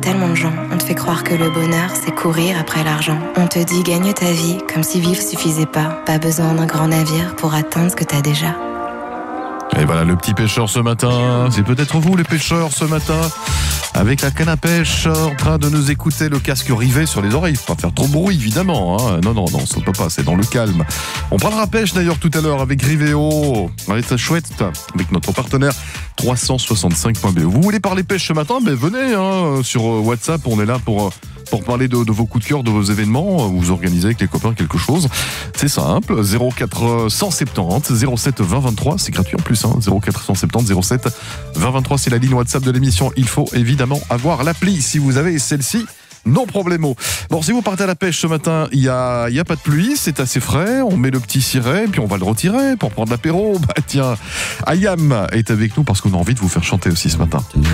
Tellement de gens, on te fait croire que le bonheur, c'est courir après l'argent. On te dit gagne ta vie, comme si vivre suffisait pas. Pas besoin d'un grand navire pour atteindre ce que t'as déjà. Et voilà le petit pêcheur ce matin. C'est peut-être vous les pêcheurs ce matin, avec la canne à pêche, en train de nous écouter, le casque rivé sur les oreilles. Faut pas faire trop de bruit évidemment, hein. Non, ça ne peut pas, c'est dans le calme. On parlera pêche d'ailleurs tout à l'heure avec Rivéo. Allez, c'est chouette, avec notre partenaire 365.be. Vous voulez parler pêche ce matin? Venez sur WhatsApp, on est là pour parler de vos coups de cœur, de vos événements. Vous organisez avec les copains quelque chose. C'est simple, 0470 07 20 23, c'est gratuit en plus, 0470 07 20 23, c'est la ligne WhatsApp de l'émission. Il faut évidemment avoir l'appli si vous avez celle-ci. Non problemo. Bon, si vous partez à la pêche ce matin, il y a pas de pluie, c'est assez frais, on met le petit ciré, puis on va le retirer pour prendre l'apéro. Tiens, Ayam est avec nous parce qu'on a envie de vous faire chanter aussi ce matin.